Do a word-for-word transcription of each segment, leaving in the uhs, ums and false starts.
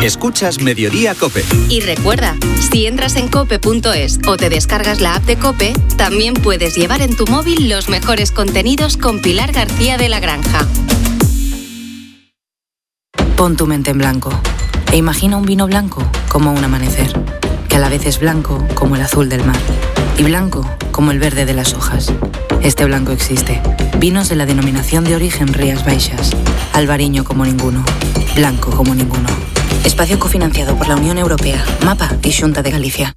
Escuchas Mediodía COPE. Y recuerda, si entras en cope punto es o te descargas la app de COPE, también puedes llevar en tu móvil los mejores contenidos con Pilar García de la Granja. Pon tu mente en blanco e imagina un vino blanco como un amanecer, que a la vez es blanco como el azul del mar y blanco como el verde de las hojas. Este blanco existe. Vinos de la denominación de origen Rías Baixas. Albariño como ninguno. Blanco como ninguno. Espacio cofinanciado por la Unión Europea, MAPA y Xunta de Galicia.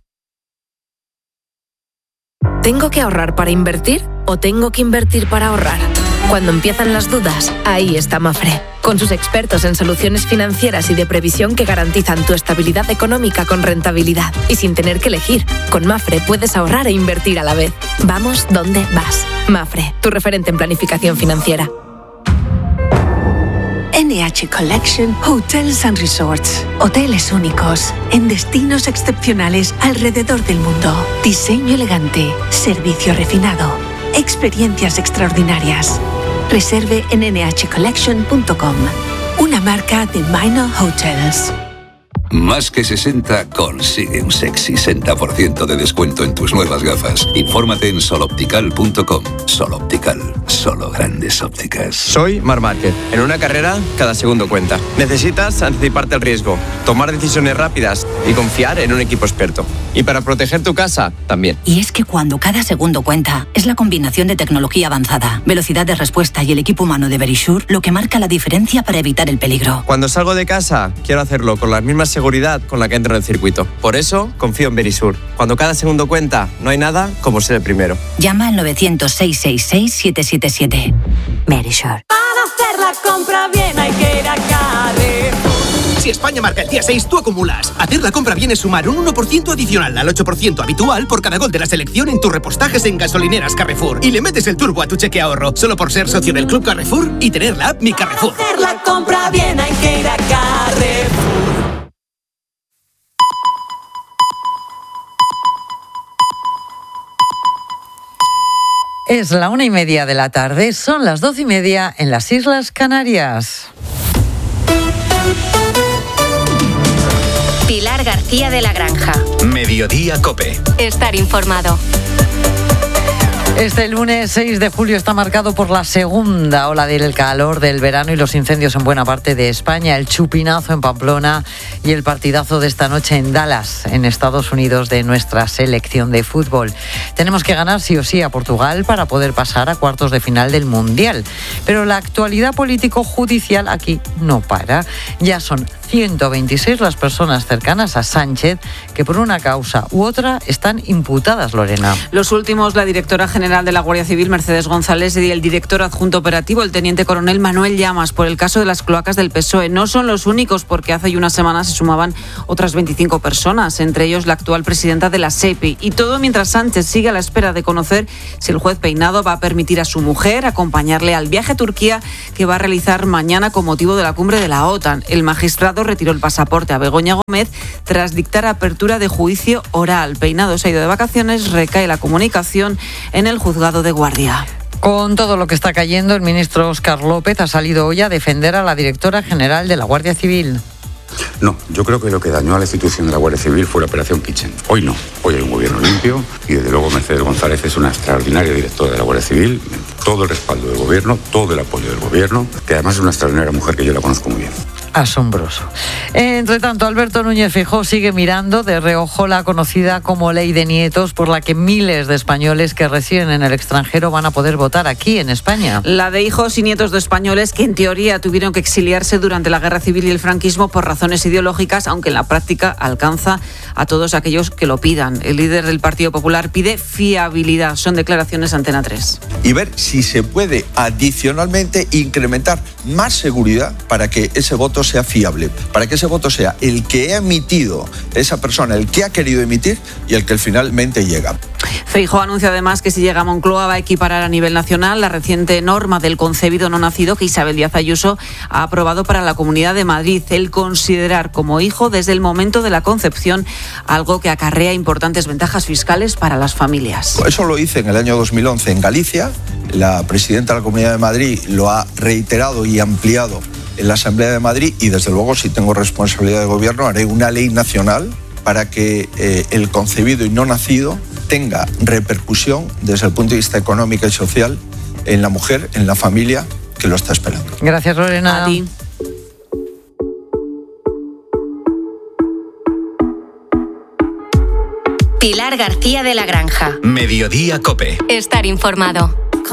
¿Tengo que ahorrar para invertir o tengo que invertir para ahorrar? Cuando empiezan las dudas, ahí está Mafre, con sus expertos en soluciones financieras y de previsión que garantizan tu estabilidad económica con rentabilidad y sin tener que elegir. Con Mafre puedes ahorrar e invertir a la vez. Vamos donde vas. Mafre, tu referente en planificación financiera. N H Collection Hotels and Resorts. Hoteles únicos en destinos excepcionales alrededor del mundo. Diseño elegante, servicio refinado, experiencias extraordinarias. Reserve en ene hache collection punto com. Una marca de Minor Hotels. Más que sesenta consigue un sexy sesenta por ciento de descuento en tus nuevas gafas. Infórmate en sol optical punto com. Sol Optical, solo grandes ópticas. Soy Marc Márquez. En una carrera, cada segundo cuenta. Necesitas anticiparte al riesgo, tomar decisiones rápidas y confiar en un equipo experto. Y para proteger tu casa, también. Y es que cuando cada segundo cuenta, es la combinación de tecnología avanzada, velocidad de respuesta y el equipo humano de Verisure lo que marca la diferencia para evitar el peligro. Cuando salgo de casa, quiero hacerlo con las mismas seguridad con la que entro en el circuito. Por eso, confío en Verisure. Cuando cada segundo cuenta, no hay nada como ser el primero. Llama al novecientos, seiscientos sesenta y seis, siete siete siete. Verisure. Para hacer la compra bien hay que ir a Carrefour. Si España marca el día seis, tú acumulas. Hacer la compra bien es sumar un uno por ciento adicional al ocho por ciento habitual por cada gol de la selección en tus repostajes en gasolineras Carrefour. Y le metes el turbo a tu cheque ahorro, solo por ser socio del Club Carrefour y tener la app Mi Carrefour. Para hacer la compra bien hay que ir a Carrefour. Es la una y media de la tarde, son las doce y media en las Islas Canarias. Pilar García de la Granja. Mediodía COPE. Estar informado. Este lunes seis de julio está marcado por la segunda ola del calor del verano y los incendios en buena parte de España, el chupinazo en Pamplona y el partidazo de esta noche en Dallas, en Estados Unidos, de nuestra selección de fútbol. Tenemos que ganar sí o sí a Portugal para poder pasar a cuartos de final del Mundial. Pero la actualidad político-judicial aquí no para. Ya son ciento veintiséis las personas cercanas a Sánchez que por una causa u otra están imputadas, Lorena. Los últimos, la directora general de la Guardia Civil, Mercedes González, y el director adjunto operativo, el teniente coronel Manuel Llamas, por el caso de las cloacas del P S O E. No son los únicos, porque hace unas semanas se sumaban otras veinticinco personas, entre ellos la actual presidenta de la SEPI. Y todo mientras Sánchez sigue a la espera de conocer si el juez Peinado va a permitir a su mujer acompañarle al viaje a Turquía que va a realizar mañana con motivo de la cumbre de la OTAN. El magistrado retiró el pasaporte a Begoña Gómez tras dictar apertura de juicio oral. Peinado se ha ido de vacaciones, recae la comunicación en el juzgado de guardia. Con todo lo que está cayendo, el ministro Óscar López ha salido hoy a defender a la directora general de la Guardia Civil. No, yo creo que lo que dañó a la institución de la Guardia Civil fue la Operación Kitchen. Hoy no, hoy hay un gobierno limpio y desde luego Mercedes González es una extraordinaria directora de la Guardia Civil, todo el respaldo del gobierno, todo el apoyo del gobierno, que además es una extraordinaria mujer que yo la conozco muy bien. Asombroso. Entre tanto, Alberto Núñez Feijóo sigue mirando de reojo la conocida como Ley de Nietos, por la que miles de españoles que residen en el extranjero van a poder votar aquí en España. La de hijos y nietos de españoles que en teoría tuvieron que exiliarse durante la Guerra Civil y el franquismo por razones ideológicas, aunque en la práctica alcanza a todos aquellos que lo pidan. El líder del Partido Popular pide fiabilidad. Son declaraciones Antena tres. Y ver si se puede adicionalmente incrementar más seguridad para que ese voto sea fiable, para que ese voto sea el que ha emitido esa persona, el que ha querido emitir y el que finalmente llega. Feijóo anuncia además que si llega a Moncloa va a equiparar a nivel nacional la reciente norma del concebido no nacido que Isabel Díaz Ayuso ha aprobado para la Comunidad de Madrid, el considerar como hijo desde el momento de la concepción, algo que acarrea importantes ventajas fiscales para las familias. Eso lo hice en el año dos mil once en Galicia, la presidenta de la Comunidad de Madrid lo ha reiterado y ampliado en la Asamblea de Madrid y desde luego si tengo responsabilidad de gobierno haré una ley nacional para que eh, el concebido y no nacido tenga repercusión desde el punto de vista económico y social en la mujer, en la familia que lo está esperando. Gracias, Lorena. A ti. Pilar García de la Granja. Mediodía COPE. Estar informado.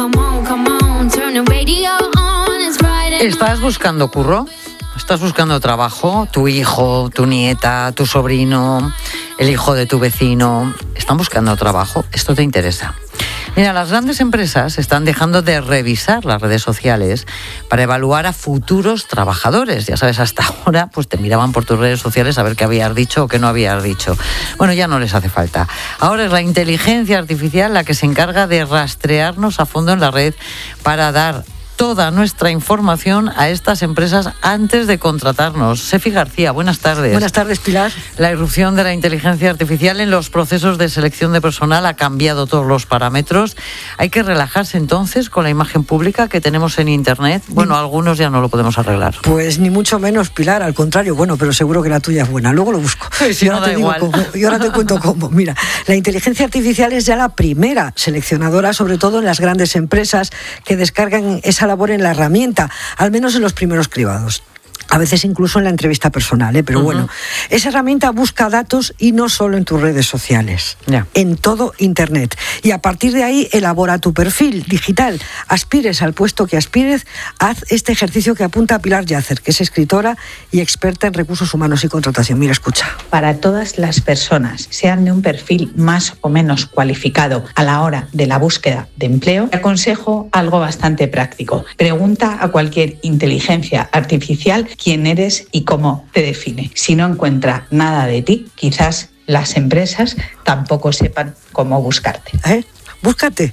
¿Estás buscando curro? ¿Estás buscando trabajo? Tu hijo, tu nieta, tu sobrino, el hijo de tu vecino, ¿están buscando trabajo? Esto te interesa. Mira, las grandes empresas están dejando de revisar las redes sociales para evaluar a futuros trabajadores. Ya sabes, hasta ahora pues te miraban por tus redes sociales a ver qué habías dicho o qué no habías dicho. Bueno, ya no les hace falta. Ahora es la inteligencia artificial la que se encarga de rastrearnos a fondo en la red para dar toda nuestra información a estas empresas antes de contratarnos. Sefi García, buenas tardes. Buenas tardes, Pilar. La irrupción de la inteligencia artificial en los procesos de selección de personal ha cambiado todos los parámetros. ¿Hay que relajarse entonces con la imagen pública que tenemos en Internet? Bueno, ni... algunos ya no lo podemos arreglar. Pues ni mucho menos, Pilar, al contrario. Bueno, pero seguro que la tuya es buena. Luego lo busco. Sí, sí, y ahora no te da digo igual. cómo. Y ahora te cuento cómo. Mira, la inteligencia artificial es ya la primera seleccionadora, sobre todo en las grandes empresas que descargan esa labor en la herramienta, al menos en los primeros cribados. A veces incluso en la entrevista personal, ¿eh? Pero uh-huh. bueno, esa herramienta busca datos y no solo en tus redes sociales, yeah. en todo Internet. Y a partir de ahí elabora tu perfil digital. Aspires al puesto que aspires, haz este ejercicio que apunta a Pilar Yacer, que es escritora y experta en recursos humanos y contratación. Mira, escucha. Para todas las personas, sean de un perfil más o menos cualificado a la hora de la búsqueda de empleo, te aconsejo algo bastante práctico. Pregunta a cualquier inteligencia artificial quién eres y cómo te define. Si no encuentra nada de ti, quizás las empresas tampoco sepan cómo buscarte. ¿Eh? Búscate.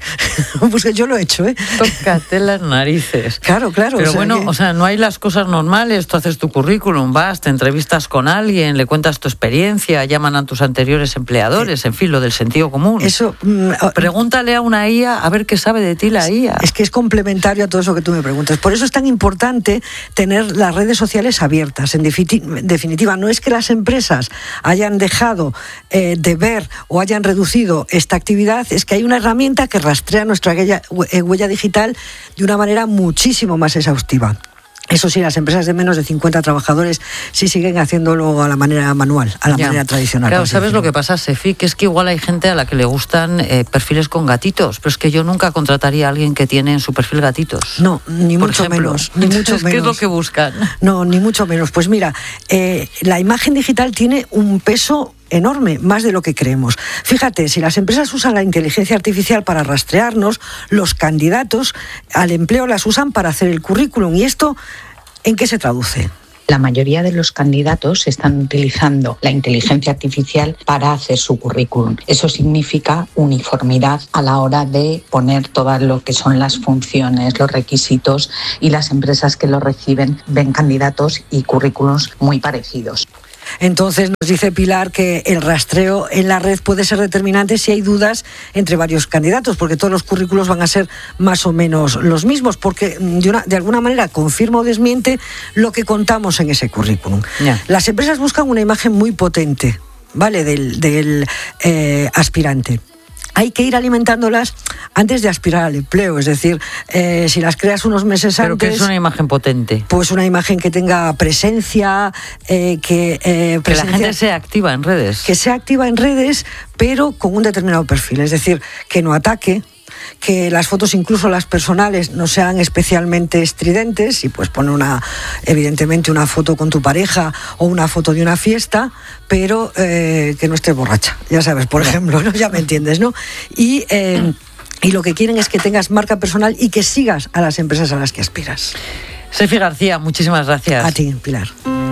Yo lo he hecho, ¿eh? Tócate las narices. Claro, claro. Pero o sea bueno, que... o sea, no hay las cosas normales. Tú haces tu currículum, vas, te entrevistas con alguien, le cuentas tu experiencia, llaman a tus anteriores empleadores, eh, en fin, lo del sentido común. Eso. Mm, Pregúntale a una I A a ver qué sabe de ti la I A. Es que es complementario a todo eso que tú me preguntas. Por eso es tan importante tener las redes sociales abiertas. En definitiva, no es que las empresas hayan dejado eh, de ver o hayan reducido esta actividad, es que hay una herramienta que rastrea nuestra huella, huella digital de una manera muchísimo más exhaustiva. Eso sí, las empresas de menos de cincuenta trabajadores sí siguen haciéndolo a la manera manual, a la ya. manera tradicional. Claro, ¿sabes lo que pasa, Sefi? Que es que igual hay gente a la que le gustan eh, perfiles con gatitos, pero es que yo nunca contrataría a alguien que tiene en su perfil gatitos. No, ni mucho ejemplo. menos. Ni mucho menos. ¿Qué es lo que buscan? No, ni mucho menos. Pues mira, eh, la imagen digital tiene un peso enorme, más de lo que creemos. Fíjate, si las empresas usan la inteligencia artificial para rastrearnos, los candidatos al empleo las usan para hacer el currículum. ¿Y esto en qué se traduce? La mayoría de los candidatos están utilizando la inteligencia artificial para hacer su currículum. Eso significa uniformidad a la hora de poner todo lo que son las funciones, los requisitos, y las empresas que lo reciben ven candidatos y currículums muy parecidos. Entonces nos dice Pilar que el rastreo en la red puede ser determinante si hay dudas entre varios candidatos, porque todos los currículos van a ser más o menos los mismos, porque de, una, de alguna manera confirma o desmiente lo que contamos en ese currículum. Yeah. Las empresas buscan una imagen muy potente, ¿vale?, del, del eh, aspirante. Hay que ir alimentándolas antes de aspirar al empleo, es decir, eh, si las creas unos meses ¿Pero antes... ¿Pero qué es una imagen potente? Pues una imagen que tenga presencia, eh, que... Eh, presencia, que la gente sea activa en redes. Que sea activa en redes, pero con un determinado perfil, es decir, que no ataque, que las fotos, incluso las personales, no sean especialmente estridentes, y pues pone una, evidentemente, una foto con tu pareja o una foto de una fiesta, pero eh, que no estés borracha, ya sabes, por ejemplo, ¿no? Ya me entiendes, ¿no? Y, eh, y lo que quieren es que tengas marca personal y que sigas a las empresas a las que aspiras. Sefi García, muchísimas gracias. A ti, Pilar.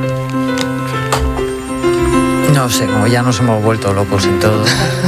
No sé, como ya nos hemos vuelto locos en todo.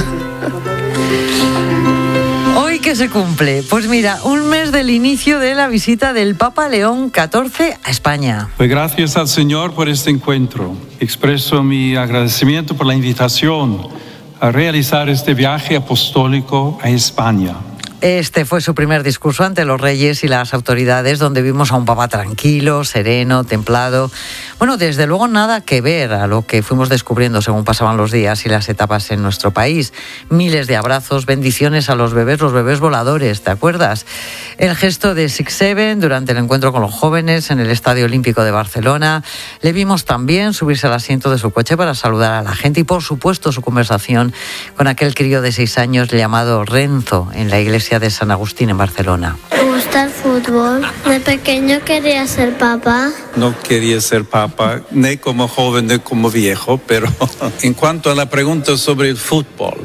¿Qué se cumple? Pues mira, un mes del inicio de la visita del Papa León catorce a España. Pues gracias al Señor por este encuentro. Expreso mi agradecimiento por la invitación a realizar este viaje apostólico a España. Este fue su primer discurso ante los reyes y las autoridades, donde vimos a un papa tranquilo, sereno, templado. Bueno, desde luego nada que ver a lo que fuimos descubriendo según pasaban los días y las etapas en nuestro país. Miles de abrazos, bendiciones a los bebés, los bebés voladores, ¿te acuerdas? El gesto de Six Seven durante el encuentro con los jóvenes en el Estadio Olímpico de Barcelona. Le vimos también subirse al asiento de su coche para saludar a la gente y, por supuesto, su conversación con aquel crío de seis años llamado Renzo en la iglesia de San Agustín en Barcelona. Me gusta el fútbol. De pequeño quería ser papá. No quería ser papa, ni como joven ni como viejo, pero en cuanto a la pregunta sobre el fútbol,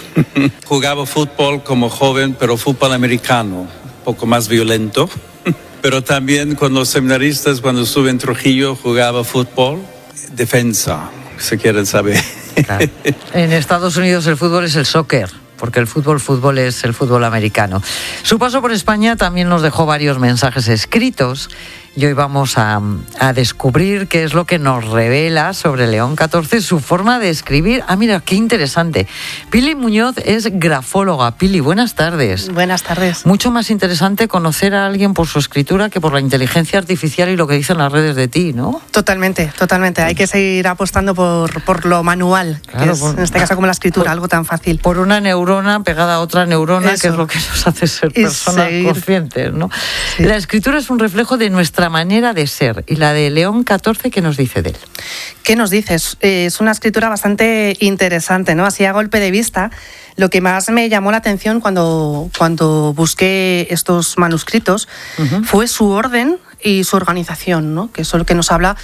jugaba fútbol como joven, pero fútbol americano, un poco más violento. Pero también con los seminaristas, cuando estuve en Trujillo, jugaba fútbol, defensa, si quieren saber. Claro. En Estados Unidos el fútbol es el soccer, porque el fútbol, fútbol es el fútbol americano. Su paso por España también nos dejó varios mensajes escritos y hoy vamos a, a descubrir qué es lo que nos revela sobre León catorce, su forma de escribir. Ah, mira, qué interesante. Pili Muñoz es grafóloga. Pili, buenas tardes. Buenas tardes. Mucho más interesante conocer a alguien por su escritura que por la inteligencia artificial y lo que dicen las redes de ti, ¿no? Totalmente, totalmente. Hay que seguir apostando por, por lo manual, claro, que es, por, en este caso, como la escritura, por, algo tan fácil. Por una neurona pegada a otra neurona, Eso. que es lo que nos hace ser y personas seguir. conscientes, ¿no? Sí. La escritura es un reflejo de nuestra manera de ser, y la de León catorce, ¿qué nos dice de él? ¿Qué nos dices? Es una escritura bastante interesante, ¿no? Así a golpe de vista, lo que más me llamó la atención cuando, cuando busqué estos manuscritos uh-huh. fue su orden y su organización, ¿no? Que es lo que nos habla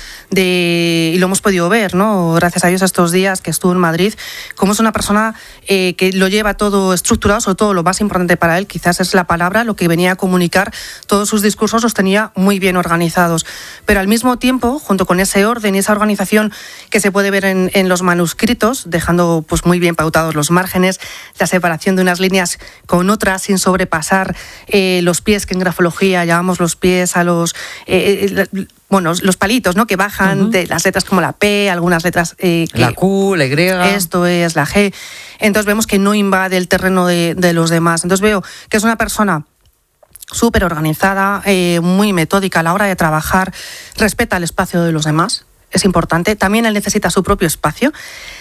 de, y lo hemos podido ver, ¿no? Gracias a Dios estos días que estuvo en Madrid, cómo es una persona eh, que lo lleva todo estructurado, sobre todo lo más importante para él, quizás es la palabra, lo que venía a comunicar, todos sus discursos los tenía muy bien organizados, pero al mismo tiempo, junto con ese orden y esa organización que se puede ver en, en los manuscritos, dejando pues muy bien pautados los márgenes, la separación de unas líneas con otras sin sobrepasar eh, los pies, que en grafología llamamos los pies a los Eh, bueno, los palitos, ¿no? Que bajan uh-huh. de las letras como la P, algunas letras eh, que, la Q, la Y. Esto es la G. Entonces vemos que no invade el terreno de, de los demás. Entonces veo que es una persona súper organizada, eh, muy metódica a la hora de trabajar, respeta el espacio de los demás. Es importante. También él necesita su propio espacio.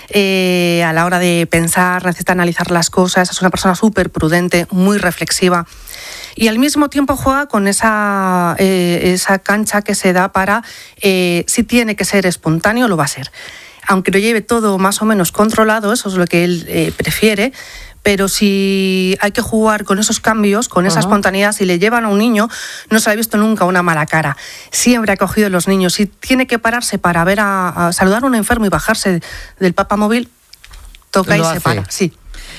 Eh, a la hora de pensar, necesita analizar las cosas. Es una persona súper prudente, muy reflexiva. Y al mismo tiempo juega con esa, eh, esa cancha que se da para, eh, si tiene que ser espontáneo, lo va a ser. Aunque lo lleve todo más o menos controlado, eso es lo que él eh, prefiere, pero si hay que jugar con esos cambios, con esa uh-huh. espontaneidad, si le llevan a un niño, no se le ha visto nunca una mala cara. Siempre ha cogido a los niños. Si tiene que pararse para ver a, a saludar a un enfermo y bajarse del papamóvil, toca lo y hace. se para. Sí.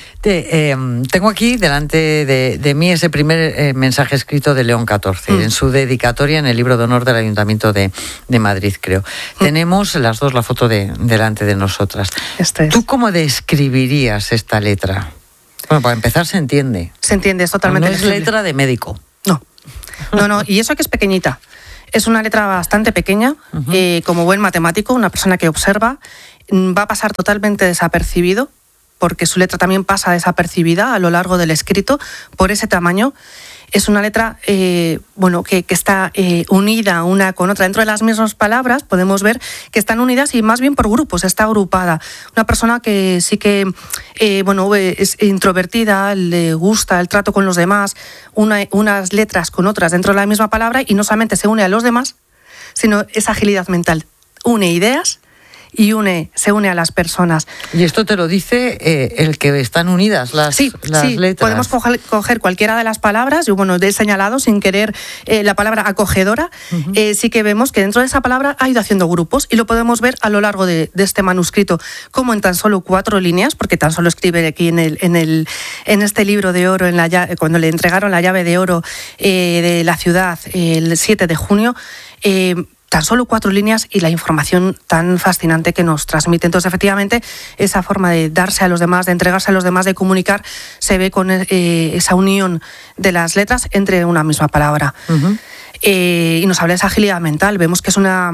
Te, eh, tengo aquí delante de, de mí ese primer eh, mensaje escrito de León catorce, mm. en su dedicatoria en el libro de honor del Ayuntamiento de, de Madrid, creo. Mm. Tenemos las dos la foto de, delante de nosotras. Este es. ¿Tú cómo describirías esta letra? Bueno, para empezar se entiende. Se entiende, es totalmente No es legible. letra de médico. No, no, no, y eso que es pequeñita. Es una letra bastante pequeña, uh-huh. eh, como buen matemático, una persona que observa, va a pasar totalmente desapercibido, porque su letra también pasa desapercibida a lo largo del escrito por ese tamaño. Es una letra eh, bueno, que, que está eh, unida una con otra. Dentro de las mismas palabras podemos ver que están unidas y más bien por grupos, está agrupada. Una persona que sí que eh, bueno, es introvertida, le gusta el trato con los demás, una, unas letras con otras dentro de la misma palabra, y no solamente se une a los demás, sino esa agilidad mental. Une ideas y une, se une a las personas. Y esto te lo dice eh, el que están unidas las, sí, las sí. letras. Podemos coger, coger cualquiera de las palabras, y bueno, he señalado sin querer eh, la palabra acogedora, uh-huh. eh, sí que vemos que dentro de esa palabra ha ido haciendo grupos, y lo podemos ver a lo largo de, de este manuscrito, como en tan solo cuatro líneas, porque tan solo escribe aquí en, el, en, el, en este libro de oro, en la llave, cuando le entregaron la llave de oro eh, de la ciudad el siete de junio, eh, tan solo cuatro líneas y la información tan fascinante que nos transmite. Entonces, efectivamente, esa forma de darse a los demás, de entregarse a los demás, de comunicar, se ve con eh, esa unión de las letras entre una misma palabra. Uh-huh. Eh, y nos habla de esa agilidad mental. Vemos que es una,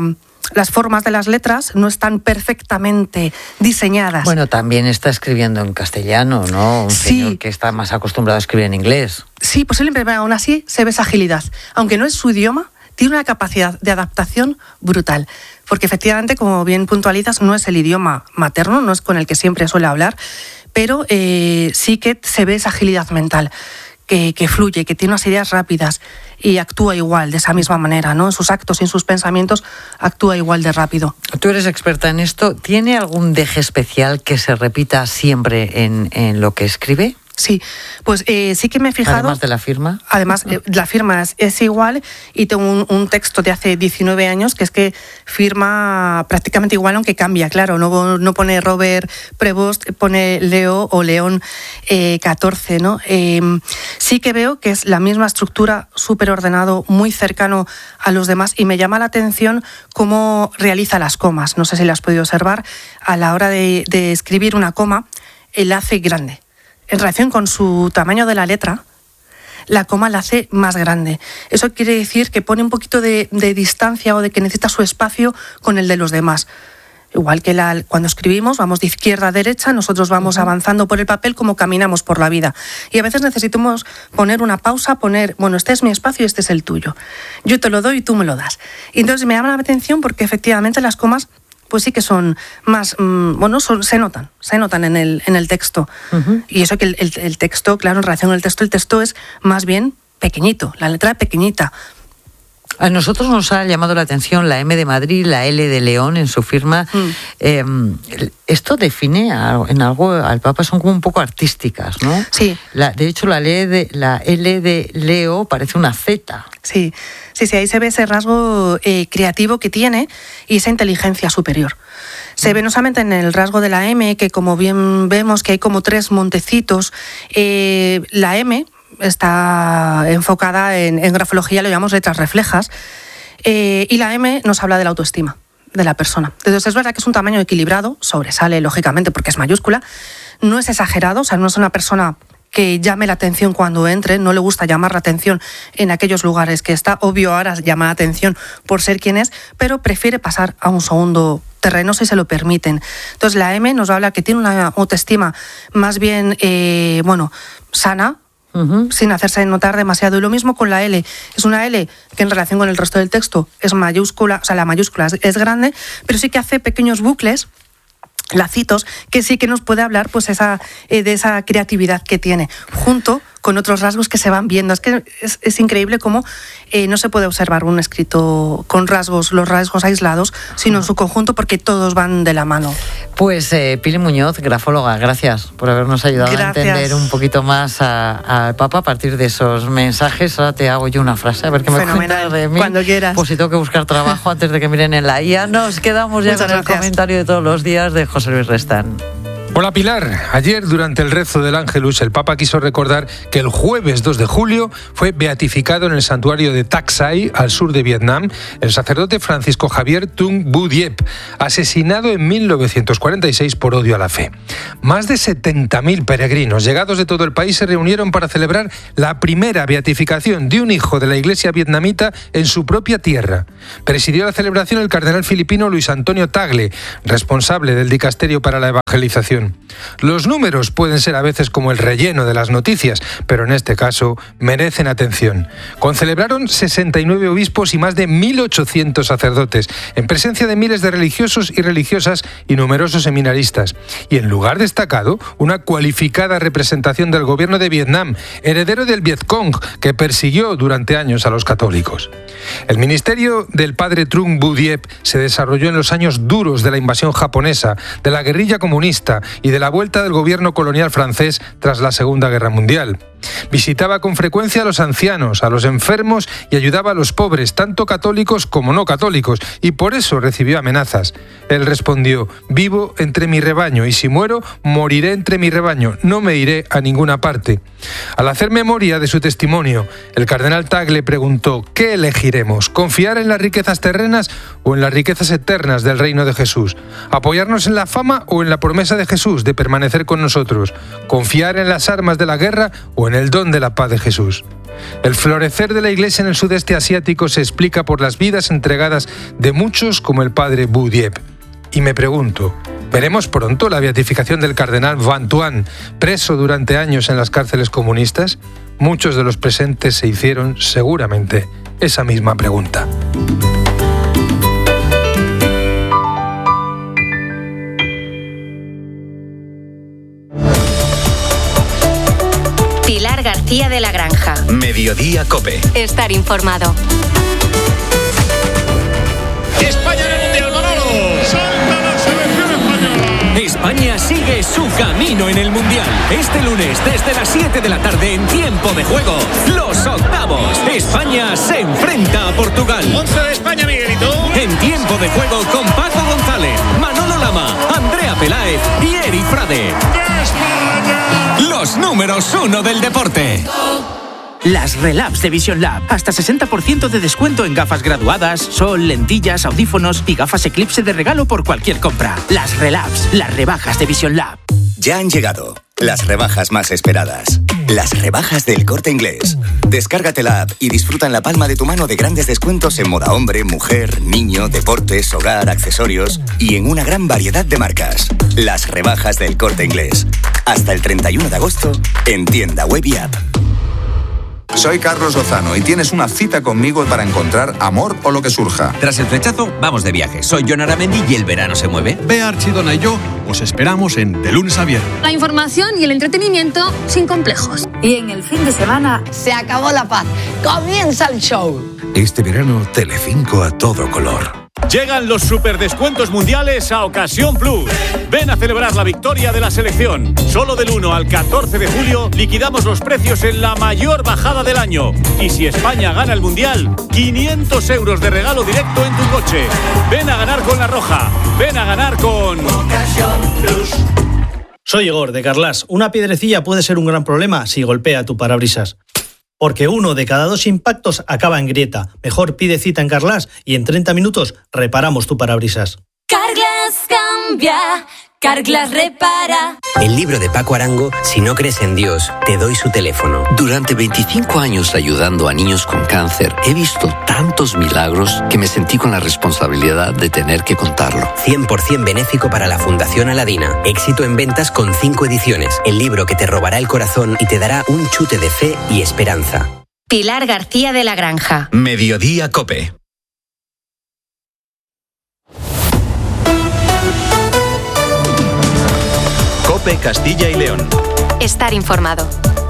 las formas de las letras no están perfectamente diseñadas. Bueno, también está escribiendo en castellano, ¿no? Un Sí. señor que está más acostumbrado a escribir en inglés. Sí, posiblemente, pero aún así se ve esa agilidad. Aunque no es su idioma, tiene una capacidad de adaptación brutal. Porque efectivamente, como bien puntualizas, no es el idioma materno, no es con el que siempre suele hablar, pero eh, sí que se ve esa agilidad mental, que, que fluye, que tiene unas ideas rápidas y actúa igual, de esa misma manera, ¿no? En sus actos y en sus pensamientos actúa igual de rápido. Tú eres experta en esto. ¿Tiene algún deje especial que se repita siempre en, en lo que escribe? Sí, pues eh, sí que me he fijado... Además de la firma. Además, eh, la firma es, es igual y tengo un, un texto de hace diecinueve años que es que firma prácticamente igual, aunque cambia, claro. No, no pone Robert Prevost, pone Leo o León eh, catorce, ¿no? Eh, sí que veo que es la misma estructura, súper ordenado, muy cercano a los demás y me llama la atención cómo realiza las comas. No sé si las has podido observar. A la hora de, de escribir una coma, él hace grande. En relación con su tamaño de la letra, la coma la hace más grande. Eso quiere decir que pone un poquito de, de distancia o de que necesita su espacio con el de los demás. Igual que la, cuando escribimos, vamos de izquierda a derecha, nosotros vamos uh-huh. avanzando por el papel como caminamos por la vida. Y a veces necesitamos poner una pausa, poner, bueno, este es mi espacio y este es el tuyo. Yo te lo doy y tú me lo das. Y entonces me llama la atención porque efectivamente las comas pues sí que son más, mmm, bueno, son, se notan, se notan en el, en el texto. Uh-huh. Y eso que el, el, el texto, claro, en relación con el texto, el texto es más bien pequeñito, la letra pequeñita. A nosotros nos ha llamado la atención la M de Madrid, la L de León en su firma. Mm. Eh, esto define a, en algo al Papa, son como un poco artísticas, ¿no? Sí. La, de hecho, la L de, la L de Leo parece una Z. Sí, sí, sí, ahí se ve ese rasgo eh, creativo que tiene y esa inteligencia superior. Se ve no solamente en el rasgo de la M, que como bien vemos que hay como tres montecitos, eh, la M está enfocada en, en grafología, lo llamamos letras reflejas, eh, y la M nos habla de la autoestima de la persona. Entonces es verdad que es un tamaño equilibrado, sobresale lógicamente porque es mayúscula, no es exagerado, o sea, no es una persona que llame la atención cuando entre, no le gusta llamar la atención en aquellos lugares que está, obvio ahora llama la atención por ser quien es, pero prefiere pasar a un segundo terreno si se lo permiten. Entonces la M nos habla que tiene una autoestima más bien, eh, bueno, sana, Uh-huh. sin hacerse notar demasiado. Y lo mismo con la L. Es una L que en relación con el resto del texto es mayúscula, o sea, la mayúscula es, es grande, pero sí que hace pequeños bucles, lacitos, que sí que nos puede hablar pues esa, eh, de esa creatividad que tiene, junto con otros rasgos que se van viendo. Es que es, es increíble cómo eh, no se puede observar un escrito con rasgos, los rasgos aislados, sino en su conjunto, porque todos van de la mano. Pues eh, Pili Muñoz, grafóloga, gracias por habernos ayudado gracias. a entender un poquito más al Papa a partir de esos mensajes. Ahora te hago yo una frase, a ver qué me cuentas de mí. Cuando quieras. Pues si tengo que buscar trabajo antes de que miren en la I A. Nos quedamos ya Muchas con gracias. El comentario de todos los días de José Luis Restán. Hola Pilar, ayer durante el rezo del Ángelus el Papa quiso recordar que el jueves dos de julio fue beatificado en el santuario de Tak Sai, al sur de Vietnam, el sacerdote Francisco Javier Tung Bu Diep, asesinado en mil novecientos cuarenta y seis por odio a la fe. Más de setenta mil peregrinos llegados de todo el país se reunieron para celebrar la primera beatificación de un hijo de la iglesia vietnamita en su propia tierra. Presidió la celebración el cardenal filipino Luis Antonio Tagle, responsable del dicasterio para la evangelización. Los números pueden ser a veces como el relleno de las noticias, pero en este caso merecen atención. Concelebraron sesenta y nueve obispos y más de mil ochocientos sacerdotes, en presencia de miles de religiosos y religiosas y numerosos seminaristas. Y en lugar destacado, una cualificada representación del gobierno de Vietnam, heredero del Vietcong, que persiguió durante años a los católicos. El ministerio del padre Trung Bu Diep se desarrolló en los años duros de la invasión japonesa, de la guerrilla comunista y de la vuelta del gobierno colonial francés tras la Segunda Guerra Mundial. Visitaba con frecuencia a los ancianos, a los enfermos y ayudaba a los pobres, tanto católicos como no católicos, y por eso recibió amenazas. Él respondió: vivo entre mi rebaño y si muero, moriré entre mi rebaño, no me iré a ninguna parte. Al hacer memoria de su testimonio, el cardenal Tagle preguntó: ¿qué elegiremos? ¿Confiar en las riquezas terrenas o en las riquezas eternas del reino de Jesús? ¿Apoyarnos en la fama o en la promesa de Jesús de permanecer con nosotros? ¿Confiar en las armas de la guerra o en el don de la paz de Jesús? El florecer de la Iglesia en el sudeste asiático se explica por las vidas entregadas de muchos como el padre Wu Diep. Y me pregunto, ¿veremos pronto la beatificación del cardenal Van Thuan, preso durante años en las cárceles comunistas? Muchos de los presentes se hicieron seguramente esa misma pregunta. Pilar García de la Granja. Mediodía COPE. Estar informado. España en el Mundial, Manolo. Salta la selección española. España sigue su camino en el Mundial. Este lunes, desde las siete de la tarde, en tiempo de juego, los octavos. España se enfrenta a Portugal. once de España, Miguelito. En tiempo de juego con Paco González, Manolo Lama, Andrea Peláez y Eri Frade. ¡España! Los números uno del deporte. Las Relabs de Vision Lab. Hasta sesenta por ciento de descuento en gafas graduadas, sol, lentillas, audífonos y gafas Eclipse de regalo por cualquier compra. Las Relabs, las rebajas de Vision Lab. Ya han llegado las rebajas más esperadas. Las rebajas del Corte Inglés. Descárgate la app y disfruta en la palma de tu mano de grandes descuentos en moda hombre, mujer, niño, deportes, hogar, accesorios y en una gran variedad de marcas. Las rebajas del Corte Inglés. Hasta el treinta y uno de agosto en tienda web y app. Soy Carlos Lozano y tienes una cita conmigo para encontrar amor o lo que surja. Tras el flechazo, vamos de viaje. Soy Jon Aramendi y el verano se mueve. Bea Archidona y yo os esperamos en De Lunes a Viernes. La información y el entretenimiento sin complejos. Y en el fin de semana se acabó la paz. Comienza el show. Este verano, Telecinco a todo color. Llegan los superdescuentos mundiales a Ocasión Plus. Ven a celebrar la victoria de la selección. Solo del uno al catorce de julio liquidamos los precios en la mayor bajada del año. Y si España gana el mundial, quinientos euros de regalo directo en tu coche. Ven a ganar con La Roja. Ven a ganar con Ocasión Plus. Soy Igor de Carlas. Una piedrecilla puede ser un gran problema si golpea tu parabrisas. Porque uno de cada dos impactos acaba en grieta. Mejor pide cita en Carglass y en treinta minutos reparamos tu parabrisas. Carglass cambia, Carglass repara. El libro de Paco Arango, Si no crees en Dios, te doy su teléfono. Durante veinticinco años ayudando a niños con cáncer, he visto tantos milagros que me sentí con la responsabilidad de tener que contarlo. cien por ciento benéfico para la Fundación Aladina. Éxito en ventas con cinco ediciones. El libro que te robará el corazón y te dará un chute de fe y esperanza. Pilar García de la Granja. Mediodía COPE. COPE Castilla y León. Estar informado.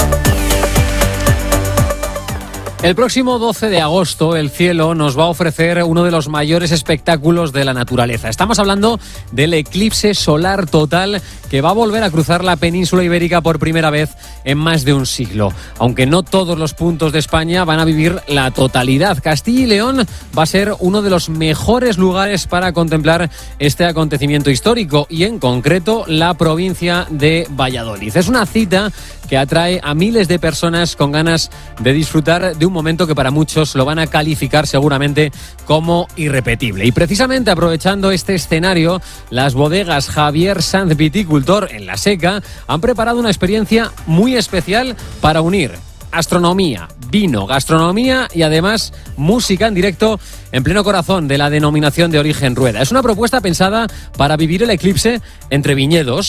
El próximo doce de agosto el cielo nos va a ofrecer uno de los mayores espectáculos de la naturaleza. Estamos hablando del eclipse solar total que va a volver a cruzar la península ibérica por primera vez en más de un siglo. Aunque no todos los puntos de España van a vivir la totalidad. Castilla y León va a ser uno de los mejores lugares para contemplar este acontecimiento histórico y en concreto la provincia de Valladolid. Es una cita que atrae a miles de personas con ganas de disfrutar de un momento que para muchos lo van a calificar seguramente como irrepetible. Y precisamente aprovechando este escenario, las bodegas Javier Sanz Viticultor en La Seca han preparado una experiencia muy especial para unir astronomía, vino, gastronomía y además música en directo en pleno corazón de la denominación de origen Rueda. Es una propuesta pensada para vivir el eclipse entre viñedos